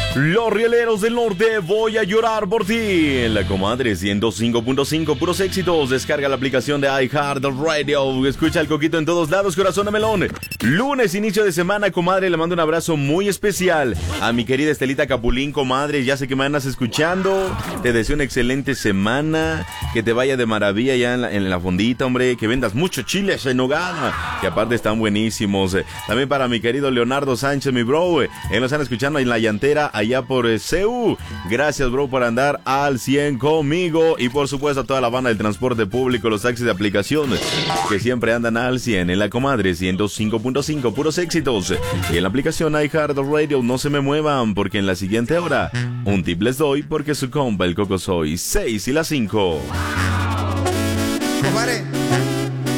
Los rieleros del norte, voy a llorar por ti. La comadre 105.5, puros éxitos. Descarga la aplicación de iHeartRadio. Escucha el coquito en todos lados, corazón de melón. Lunes, inicio de semana, comadre. Le mando un abrazo muy especial a mi querida Estelita Capulín, comadre. Ya sé que me andas escuchando. Te deseo una excelente semana. Que te vaya de maravilla ya en la fondita, hombre. Que vendas muchos chiles en nogada, que aparte están buenísimos. También para mi querido Leonardo Sánchez, mi bro. Él nos están escuchando en la llantera allá por CEU. Gracias, bro, por andar al 100 conmigo. Y por supuesto a toda la banda del transporte público, los taxis de aplicación, que siempre andan al 100. En la comadre 105.5, puros éxitos. Y en la aplicación iHeartRadio, no se me muevan, porque en la siguiente hora un tip les doy, porque su compa el Coco soy 6 y las 5.